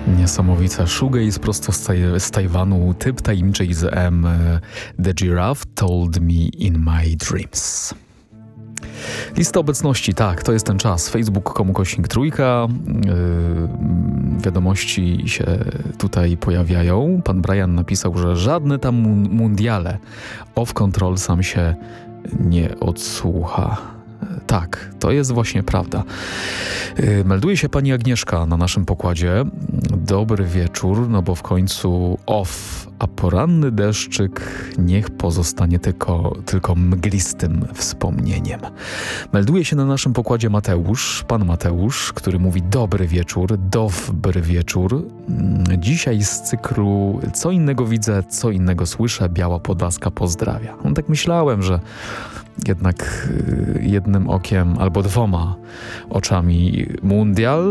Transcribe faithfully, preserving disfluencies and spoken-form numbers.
Niesamowite. Shoegaze prosto z, taj- z Tajwanu. Typ tajemniczej z M. The Giraffe Told Me In My Dreams. Lista obecności, tak, to jest ten czas. Facebook kropka com kośnik trójka. Yy, wiadomości się tutaj pojawiają. Pan Brian napisał, że żadne tam mundiale off control sam się nie odsłucha. Tak, to jest właśnie prawda. Yy, melduje się pani Agnieszka na naszym pokładzie. Dobry wieczór, no bo w końcu off, a poranny deszczyk niech pozostanie tylko, tylko mglistym wspomnieniem. Melduje się na naszym pokładzie Mateusz, pan Mateusz, który mówi dobry wieczór, dobry wieczór. Dzisiaj z cyklu Co innego widzę, co innego słyszę, Biała Podlaska pozdrawia. No, tak myślałem, że jednak jednym okiem albo dwoma oczami mundial,